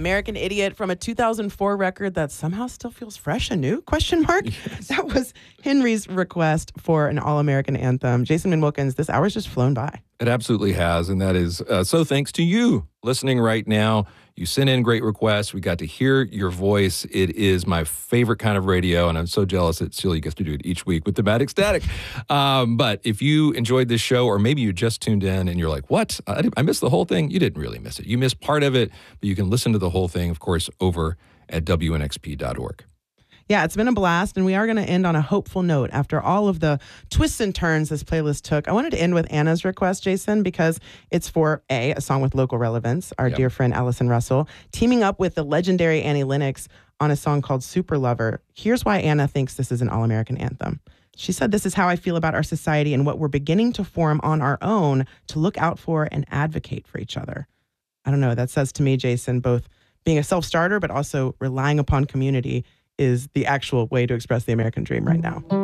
American Idiot from a 2004 record that somehow still feels fresh and new? Question mark. Yes. That was Henry's request for an all-American anthem. Jason Min Wilkins, this hour's just flown by. It absolutely has, and that is so thanks to you listening right now. You sent in great requests. We got to hear your voice. It is my favorite kind of radio, and I'm so jealous that Celia gets to do it each week with Thematic Static. But if you enjoyed this show, or maybe you just tuned in and you're like, what? I missed the whole thing. You didn't really miss it. You missed part of it, but you can listen to the whole thing, of course, over at WNXP.org. Yeah, it's been a blast, and we are going to end on a hopeful note. After all of the twists and turns this playlist took, I wanted to end with Anna's request, Jason, because it's for a song with local relevance, our dear friend Allison Russell, teaming up with the legendary Annie Lennox on a song called Super Lover. Here's why Anna thinks this is an all-American anthem. She said, "This is how I feel about our society and what we're beginning to form on our own to look out for and advocate for each other." I don't know, that says to me, Jason, both being a self-starter but also relying upon community is the actual way to express the American dream right now.